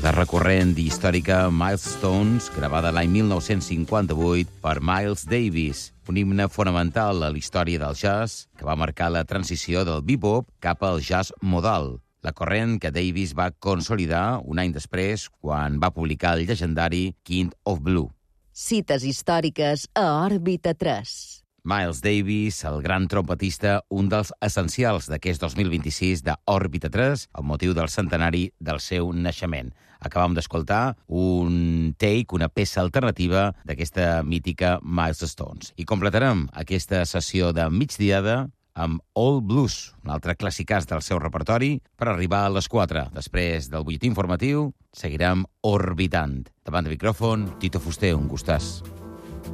de recurrent i històrica Milestones, gravada l'any 1958 per Miles Davis, un himne fonamental a la història del jazz que va marcar la transició del bebop cap al jazz modal, la corrent que Davis va consolidar un any després quan va publicar el llegendari King of Blue. Cites històriques a Òrbita 3. Miles Davis, el gran trompetista, un dels essencials d'aquest 2026 d'Òrbita 3, amb motiu del centenari del seu naixement. Acabam d'escoltar un take, una peça alternativa d'aquesta mítica Milestones. I completarem aquesta sessió de migdiada amb All Blues, un altre clàssicàs del seu repertori, per arribar a les 4. Després del butlletí informatiu, seguirem orbitant. Davant de micròfon, Tito Fuster, un gustàs.